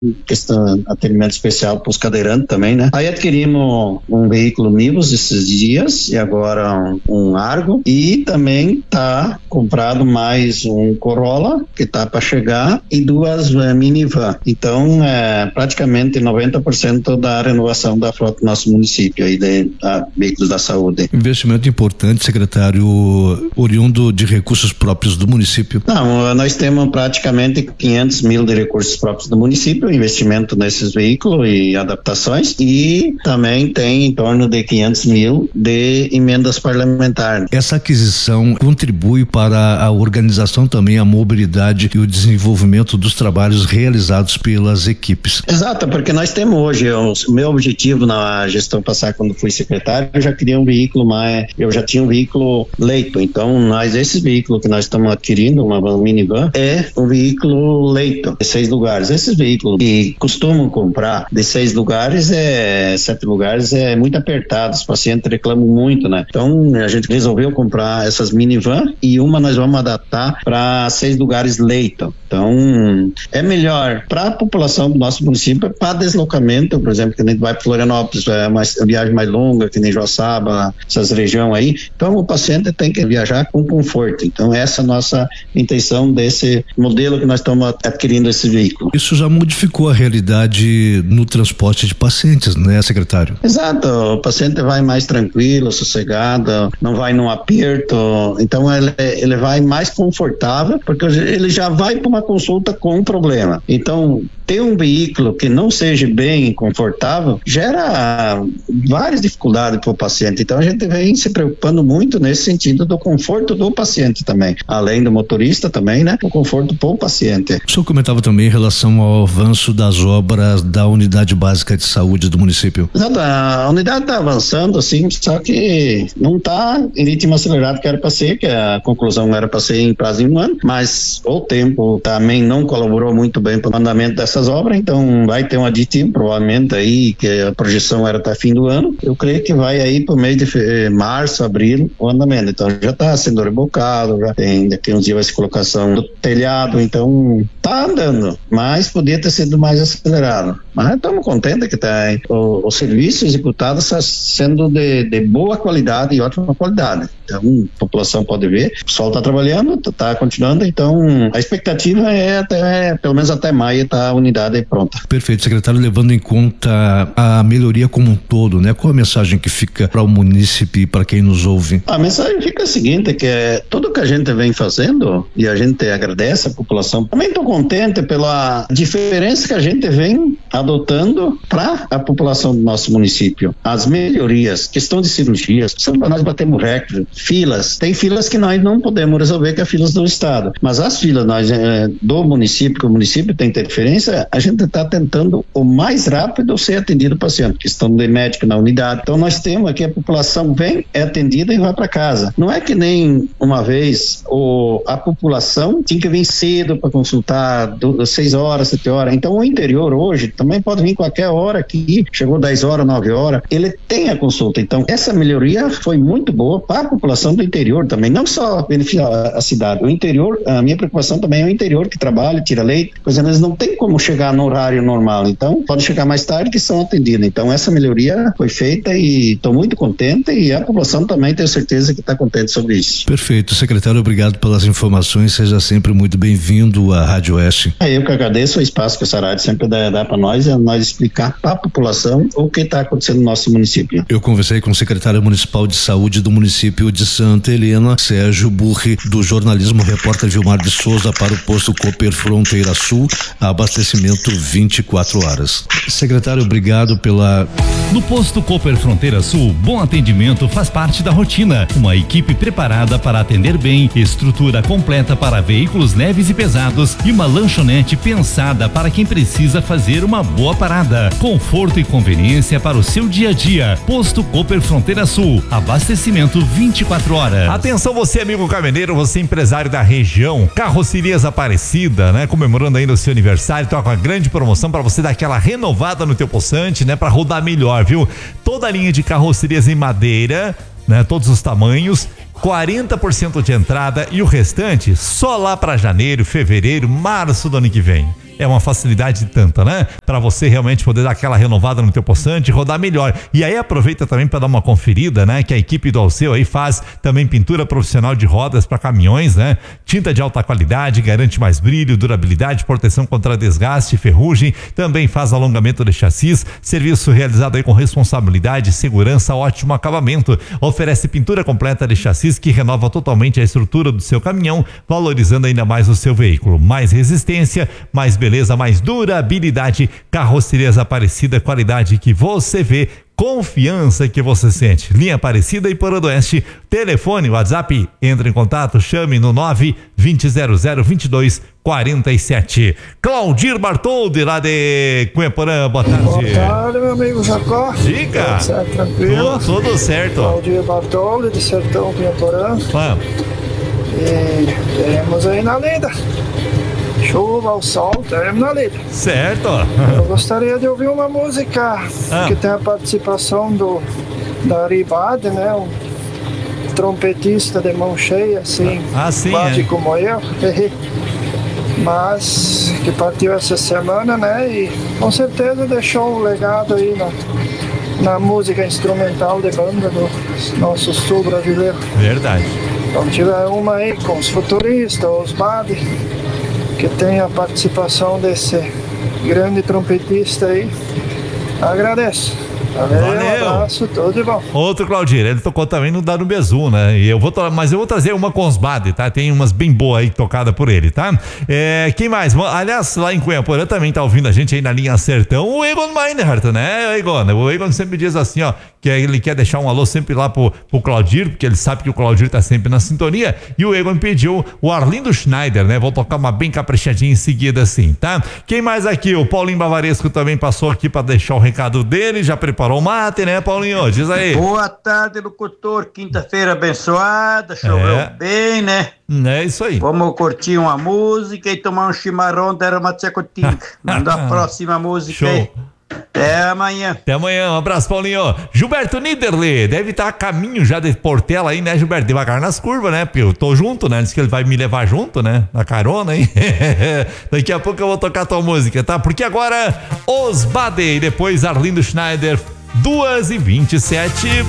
questão atendimento especial para os cadeirantes também, né? Aí adquirimos um veículo Nivus esses dias e agora um Argo, e também tá comprado mais um Corolla que tá para chegar e duas minivan. Então, praticamente 90% da renovação da frota do nosso município aí de veículos da saúde. Investimento importante, secretário, oriundo de recursos próprios do município. Não, nós temos praticamente 500 mil de recursos próprios do município, investimento nesses veículos e adaptações, e também tem em torno de 500 mil de emendas parlamentares. Essa aquisição contribui para a organização também, a mobilidade e o desenvolvimento dos trabalhos realizados pelas equipes. Exato, porque nós temos hoje, o meu objetivo na gestão passada, quando fui secretário, eu já queria um veículo eu já tinha um veículo leito, então esse veículo que nós estamos adquirindo, uma minivan, é um veículo leito, de 6 lugares. Esses veículos que costumam comprar de 6 lugares, 7 lugares, é muito apertado, os pacientes reclamam muito, né? Então a gente resolveu comprar essas minivan e uma nós vamos adaptar para 6 lugares leito. Então é melhor para a população do nosso município, para deslocamento, por exemplo, que a gente vai para Florianópolis, é uma viagem mais longa, que nem Joaçaba, essas regiões aí. Então o paciente tem que viajar com conforto. Então essa é a nossa intenção desse modelo que nós estamos adquirindo esse veículo. Isso já modificou a realidade no transporte de pacientes, né, secretário? Exato, o paciente vai mais tranquilo, sossegado, não vai num aperto, então ele vai mais confortável, porque ele já vai para uma consulta com um problema. Então ter um veículo que não seja bem confortável gera várias dificuldades para o paciente. Então a gente vem se preocupando muito nesse sentido do conforto do paciente também, além do motorista também, né? O conforto para o paciente. O senhor comentava também em relação ao avanço das obras da unidade básica de saúde do município. Exato, a unidade está avançando, assim, só que não está em ritmo acelerado que era para ser, que a conclusão era para ser em prazo de um ano, mas o tempo também não colaborou muito bem para o andamento dessas obras, então vai ter um aditivo, provavelmente aí, que a projeção era até fim do ano. Eu creio que vai aí para o mês de março, abril, o andamento. Então já está sendo rebocado, já tem, daqui uns dias vai ser colocação do telhado, então tá andando, mas podia ter sido mais acelerado. Mas estamos contentes que o serviço executado está sendo de boa qualidade e ótima qualidade. Então a população pode ver, o pessoal está trabalhando, está continuando, então a expectativa é pelo menos até maio tá a unidade pronta. Perfeito, secretário, levando em conta a melhoria como um todo, né? Qual a mensagem que fica para o munícipe e para quem nos ouve? A mensagem fica a seguinte, que é tudo que a gente vem fazendo e a gente agradece a população. Também estou contente pela diferença que a gente vem adotando para a população do nosso município. As melhorias, questão de cirurgias, nós batemos recorde, filas, tem filas que nós não podemos resolver, que é filas do estado, mas as filas do município, que o município tem interferência, a gente está tentando o mais rápido ser atendido o paciente, questão de médico na unidade. Então nós temos aqui, a população vem, é atendida e vai para casa. Não é que nem uma vez a população tinha que vir cedo para consultar, 6 horas, 7 horas. Então o interior hoje também pode vir qualquer hora aqui, chegou 10 horas, 9 horas, ele tem a consulta. Então essa melhoria foi muito boa para a população do interior também, não só beneficiar a cidade, o interior, a minha preocupação também é o interior que trabalha, tira leite, pois eles não tem como chegar no horário normal, então pode chegar mais tarde que são atendidos. Então essa melhoria foi feita e estou muito contente, e a população também tenho certeza que está contente sobre isso. Perfeito, secretário, obrigado pelas informações, seja sempre muito bem-vindo à Rádio Oeste. Eu que agradeço o espaço que essa rádio sempre dá para nós, é nós explicar para a população o que está acontecendo no nosso município. Eu conversei com o secretário municipal de saúde do município de Santa Helena, Sérgio Burri, do jornalismo repórter Vilmar de Souza, para o posto Cooper Fronteira Sul, abastecimento 24 horas. Secretário, obrigado pela... No posto Cooper Fronteira Sul, bom atendimento faz parte da rotina. Uma equipe preparada para atender bem, estrutura completa para veículos leves e pesados e uma lanchonete pensada para quem precisa fazer uma boa parada. Conforto e conveniência para o seu dia a dia. Posto Cooper Fronteira Sul, abastecimento 24 horas. Atenção você, amigo caminhoneiro, você empresário da região, Carrocerias Aparecida, né? Comemorando ainda o seu aniversário, então com a grande promoção para você dar aquela renovada no teu poçante, né? Para rodar melhor, viu? Toda a linha de carrocerias em madeira, né? Todos os tamanhos, 40% de entrada e o restante só lá para janeiro, fevereiro, março do ano que vem. é uma facilidade tanta, né? Para você realmente poder dar aquela renovada no teu poçante, rodar melhor. E aí aproveita também para dar uma conferida, né? Que a equipe do Alceu aí faz também pintura profissional de rodas para caminhões, né? Tinta de alta qualidade, garante mais brilho, durabilidade, proteção contra desgaste, ferrugem, também faz alongamento de chassis, serviço realizado aí com responsabilidade, segurança, ótimo acabamento. Oferece pintura completa de chassis que renova totalmente a estrutura do seu caminhão, valorizando ainda mais o seu veículo. Mais resistência, mais beleza, mais durabilidade, carrocerias Aparecida, qualidade que você vê, confiança que você sente. Linha Aparecida e Porodoeste. Telefone, WhatsApp, entre em contato, chame no 920002247. Claudir Bartoldi, lá de Cunhaporã, boa tarde. Boa tarde, meu amigo Jacó. Diga. Tudo certo, tranquilo? Tudo certo. Claudir Bartoldi, de Sertão, Cunhaporã. Vamos. E teremos aí na lida. Chuva ao sol, teremos na lida. Certo. Eu gostaria de ouvir uma música que tem a participação da Ribade, né? Um trompetista de mão cheia, assim, quase como eu. Mas que partiu essa semana, né? E com certeza deixou um legado aí na música instrumental de banda do nosso sul brasileiro. Verdade. Então tiver uma aí com os futuristas, os Bade, que tem a participação desse grande trompetista aí, agradeço. Valeu. Um abraço, tudo de bom. Outro Claudir, ele tocou também no Dano Bezu, né? E mas eu vou trazer uma com os Bade, tá? Tem umas bem boas aí tocada por ele, tá? Quem mais? Aliás, lá em Cunhaporã também tá ouvindo a gente aí na linha Sertão, o Egon Meinhardt, né, Egon? O Egon sempre diz assim, ó, que ele quer deixar um alô sempre lá pro Claudir, porque ele sabe que o Claudir tá sempre na sintonia, e o Egon pediu o Arlindo Schneider, né? Vou tocar uma bem caprichadinha em seguida assim, tá? Quem mais aqui? O Paulinho Bavaresco também passou aqui pra deixar o recado dele, já preparou o mate, né, Paulinho? Diz aí. Boa tarde, locutor. Quinta-feira abençoada, choveu bem, né? É isso aí. Vamos curtir uma música e tomar um chimarrão da Aromatsecotinga. Manda a próxima música. Show. Aí. Até amanhã. Até amanhã, um abraço, Paulinho. Gilberto Niederle, deve estar a caminho já de Portela aí, né, Gilberto? Devagar nas curvas, né? Porque eu tô junto, né? Diz que ele vai me levar junto, né? Na carona, hein? Daqui a pouco eu vou tocar tua música, tá? Porque agora, Os Bade e depois Arlindo Schneider, 2h27.